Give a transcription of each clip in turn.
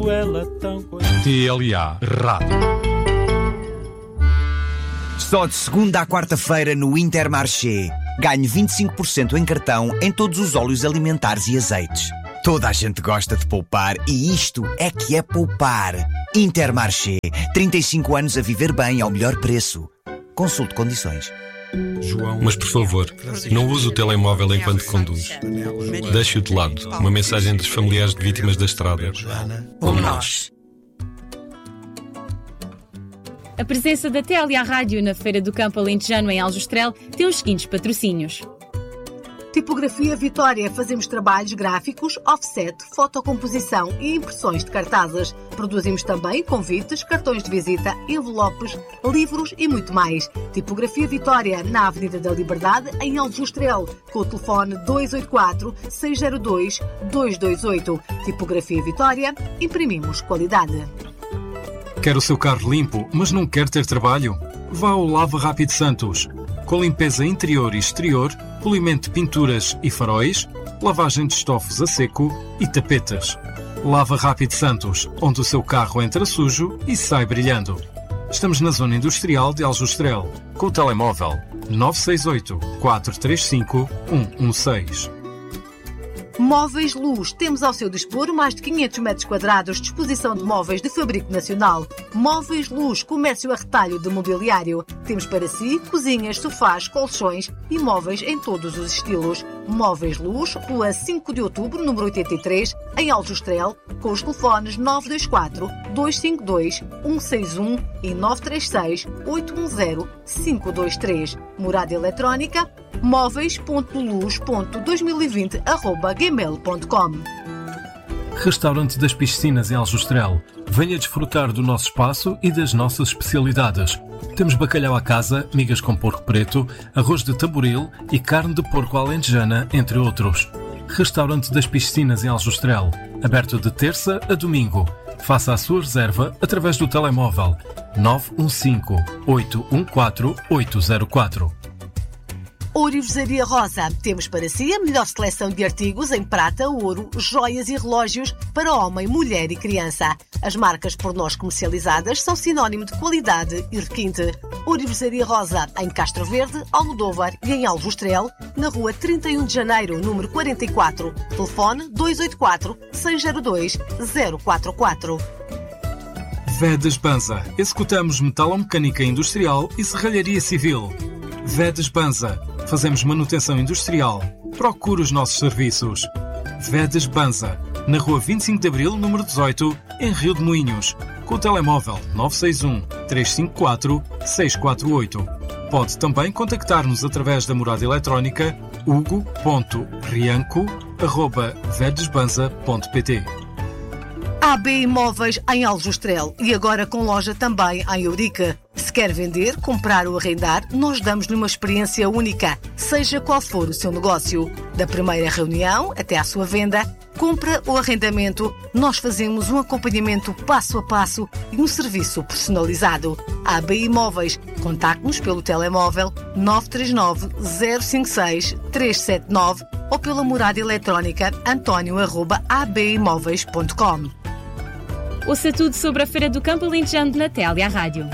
ela tão... TLA Rádio. Só de segunda à quarta-feira no Intermarché. Ganhe 25% em cartão em todos os óleos alimentares e azeites. Toda a gente gosta de poupar e isto é que é poupar. Intermarché. 35 anos a viver bem ao melhor preço. Consulte condições. Mas por favor, não use o telemóvel enquanto conduz. Deixe-o de lado. Uma mensagem dos familiares de vítimas da estrada. Como nós. A presença da TLA Rádio na Feira do Campo Alentejano em Aljustrel tem os seguintes patrocínios. Tipografia Vitória. Fazemos trabalhos gráficos, offset, fotocomposição e impressões de cartazes. Produzimos também convites, cartões de visita, envelopes, livros e muito mais. Tipografia Vitória, na Avenida da Liberdade, em Aljustrel, com o telefone 284-602-228. Tipografia Vitória, imprimimos qualidade. Quer o seu carro limpo, mas não quer ter trabalho? Vá ao Lava Rápido Santos. Com limpeza interior e exterior, polimento de pinturas e faróis, lavagem de estofos a seco e tapetas. Lava Rápido Santos, onde o seu carro entra sujo e sai brilhando. Estamos na zona industrial de Aljustrel, com o telemóvel 968 435 116. Móveis Luz. Temos ao seu dispor mais de 500 metros quadrados de exposição de móveis de fabrico nacional. Móveis Luz, comércio a retalho de mobiliário. Temos para si cozinhas, sofás, colchões e móveis em todos os estilos. Móveis Luz, Rua 5 de Outubro, número 83, em Aljustrel, com os telefones 924-252-161 e 936-810-523. Morada eletrónica móveis.luz.2020@gmail.com. Restaurante das Piscinas em Aljustrel. Venha desfrutar do nosso espaço e das nossas especialidades. Temos bacalhau à casa, migas com porco preto, arroz de tamboril e carne de porco alentejana, entre outros. Restaurante das Piscinas em Aljustrel. Aberto de terça a domingo. Faça a sua reserva através do telemóvel 915-814-804. Ourivesaria Rosa. Temos para si a melhor seleção de artigos em prata, ouro, joias e relógios para homem, mulher e criança. As marcas por nós comercializadas são sinónimo de qualidade e requinte. Ourivesaria Rosa, em Castro Verde, Almodóvar e em Aljustrel, na rua 31 de Janeiro, número 44. Telefone 284-602-044. Vedas Banza. Executamos metalomecânica industrial e serralharia civil. Vedas Banza. Fazemos manutenção industrial. Procure os nossos serviços. Vedas Banza, na rua 25 de Abril, número 18, em Rio de Moinhos, com o telemóvel 961-354-648. Pode também contactar-nos através da morada eletrónica hugo.rianco@vedesbanza.pt. AB Imóveis em Aljustrel e agora com loja também em Eurique. Se quer vender, comprar ou arrendar, nós damos-lhe uma experiência única, seja qual for o seu negócio. Da primeira reunião até à sua venda, compra ou arrendamento, nós fazemos um acompanhamento passo a passo e um serviço personalizado. AB Imóveis. Contacte-nos pelo telemóvel 939-056-379 ou pela morada eletrónica antonio@abimóveis.com. Ouça tudo sobre a Feira do Campo Alentejano na TLA Rádio.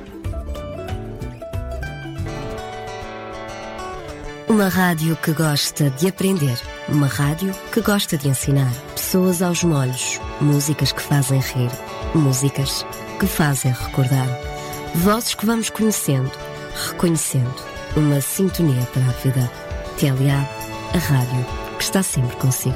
Uma rádio que gosta de aprender. Uma rádio que gosta de ensinar. Pessoas aos molhos. Músicas que fazem rir. Músicas que fazem recordar. Vozes que vamos conhecendo, reconhecendo. Uma sintonia para a vida. TLA, a rádio que está sempre consigo.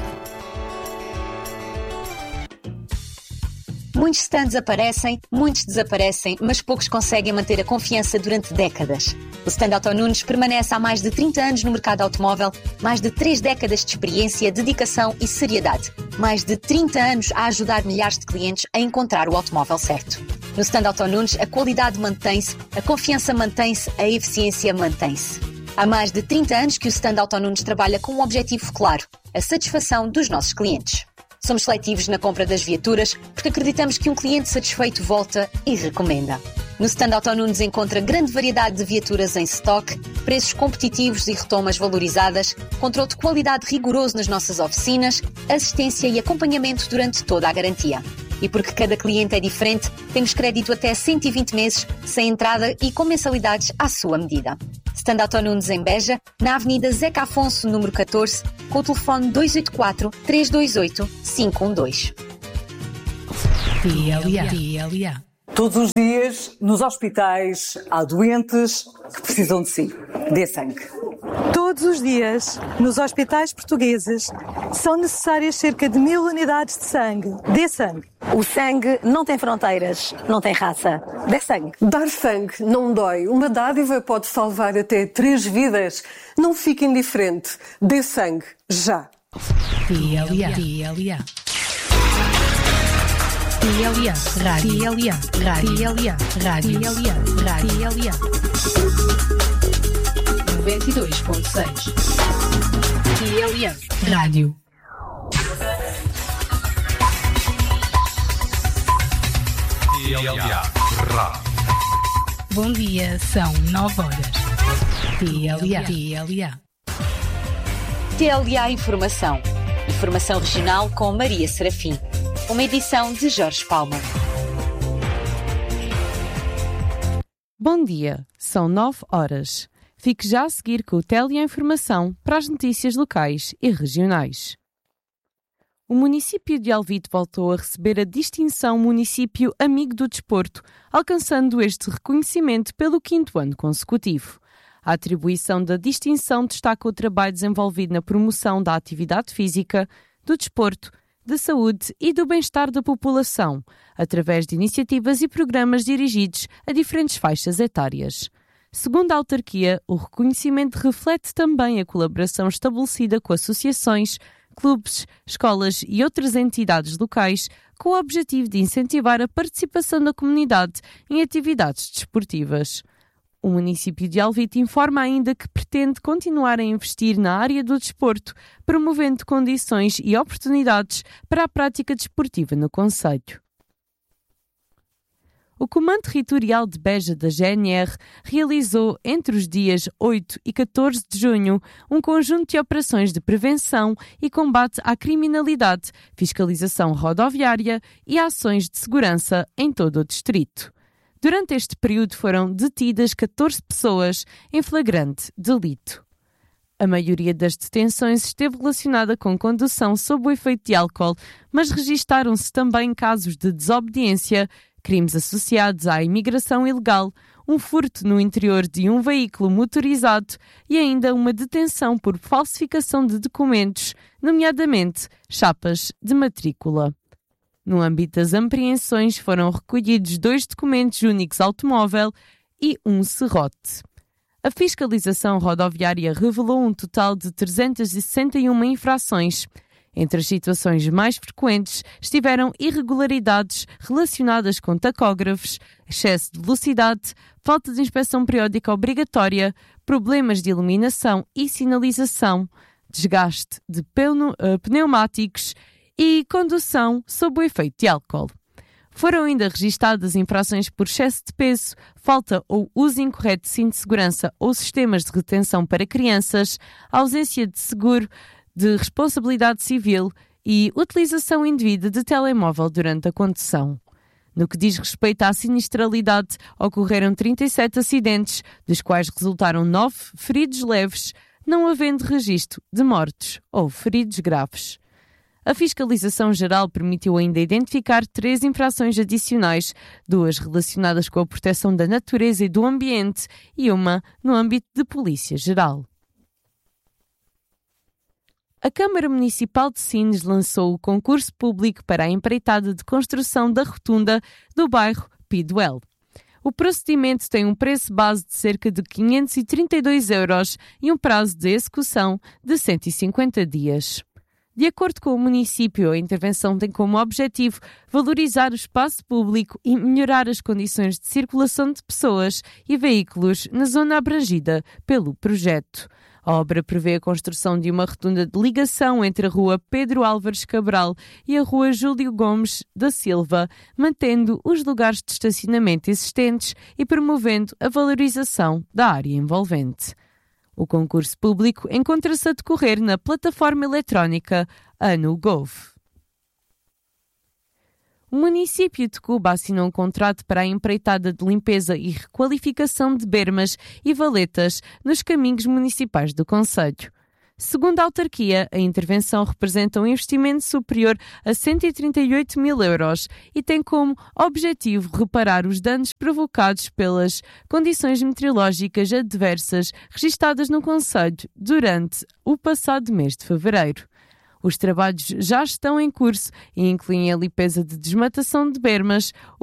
Muitos stands aparecem, muitos desaparecem, mas poucos conseguem manter a confiança durante décadas. O stand Auto Nunes permanece há mais de 30 anos no mercado automóvel, mais de 3 décadas de experiência, dedicação e seriedade. Mais de 30 anos a ajudar milhares de clientes a encontrar o automóvel certo. No stand Auto Nunes, a qualidade mantém-se, a confiança mantém-se, a eficiência mantém-se. Há mais de 30 anos que o stand Auto Nunes trabalha com um objetivo claro, a satisfação dos nossos clientes. Somos seletivos na compra das viaturas porque acreditamos que um cliente satisfeito volta e recomenda. No stand Auto Nunes encontra grande variedade de viaturas em stock, preços competitivos e retomas valorizadas, controle de qualidade rigoroso nas nossas oficinas, assistência e acompanhamento durante toda a garantia. E porque cada cliente é diferente, temos crédito até 120 meses, sem entrada e com mensalidades à sua medida. Stand Autonunes em Beja, na Avenida Zeca Afonso, número 14, com o telefone 284-328-512. TLA. Todos os dias, nos hospitais, há doentes que precisam de si. Dê sangue. Todos os dias, nos hospitais portugueses, são necessárias cerca de 1000 unidades de sangue. Dê sangue. O sangue não tem fronteiras, não tem raça. Dê sangue. Dar sangue não dói. Uma dádiva pode salvar até 3 vidas. Não fique indiferente. Dê sangue, já. TLA. Rádio. 92.6. TLA. Rádio. TLA. Bom dia, são 9 horas. TLA. TLA Informação. Informação regional com Maria Serafim. Uma edição de Jorge Palma. Bom dia, são 9 horas. Fique já a seguir com o TLA Informação para as notícias locais e regionais. O município de Alvite voltou a receber a distinção Município Amigo do Desporto, alcançando este reconhecimento pelo 5º ano consecutivo. A atribuição da distinção destaca o trabalho desenvolvido na promoção da atividade física, do desporto, da saúde e do bem-estar da população, através de iniciativas e programas dirigidos a diferentes faixas etárias. Segundo a autarquia, o reconhecimento reflete também a colaboração estabelecida com associações, clubes, escolas e outras entidades locais, com o objetivo de incentivar a participação da comunidade em atividades desportivas. O município de Alvite informa ainda que pretende continuar a investir na área do desporto, promovendo condições e oportunidades para a prática desportiva no concelho. O Comando Territorial de Beja da GNR realizou, entre os dias 8 e 14 de junho, um conjunto de operações de prevenção e combate à criminalidade, fiscalização rodoviária e ações de segurança em todo o distrito. Durante este período foram detidas 14 pessoas em flagrante delito. A maioria das detenções esteve relacionada com condução sob o efeito de álcool, mas registaram-se também casos de desobediência, crimes associados à imigração ilegal, um furto no interior de um veículo motorizado e ainda uma detenção por falsificação de documentos, nomeadamente chapas de matrícula. No âmbito das apreensões foram recolhidos 2 documentos únicos automóvel e um serrote. A fiscalização rodoviária revelou um total de 361 infrações. Entre as situações mais frequentes estiveram irregularidades relacionadas com tacógrafos, excesso de velocidade, falta de inspeção periódica obrigatória, problemas de iluminação e sinalização, desgaste de pneumáticos e condução sob o efeito de álcool. Foram ainda registadas infrações por excesso de peso, falta ou uso incorreto de cinto de segurança ou sistemas de retenção para crianças, ausência de seguro de responsabilidade civil e utilização indevida de telemóvel durante a condução. No que diz respeito à sinistralidade, ocorreram 37 acidentes, dos quais resultaram 9 feridos leves, não havendo registro de mortos ou feridos graves. A fiscalização geral permitiu ainda identificar 3 infrações adicionais, 2 relacionadas com a proteção da natureza e do ambiente e uma no âmbito de Polícia Geral. A Câmara Municipal de Sines lançou o concurso público para a empreitada de construção da rotunda do bairro Pidoel. O procedimento tem um preço base de cerca de 532 € e um prazo de execução de 150 dias. De acordo com o município, a intervenção tem como objetivo valorizar o espaço público e melhorar as condições de circulação de pessoas e veículos na zona abrangida pelo projeto. A obra prevê a construção de uma rotunda de ligação entre a Rua Pedro Álvares Cabral e a Rua Júlio Gomes da Silva, mantendo os lugares de estacionamento existentes e promovendo a valorização da área envolvente. O concurso público encontra-se a decorrer na plataforma eletrónica ANU Gov. O município de Cuba assinou um contrato para a empreitada de limpeza e requalificação de bermas e valetas nos caminhos municipais do concelho. Segundo a autarquia, a intervenção representa um investimento superior a 138 mil euros e tem como objetivo reparar os danos provocados pelas condições meteorológicas adversas registadas no concelho durante o passado mês de fevereiro. Os trabalhos já estão em curso e incluem a limpeza de desmatação de bermas,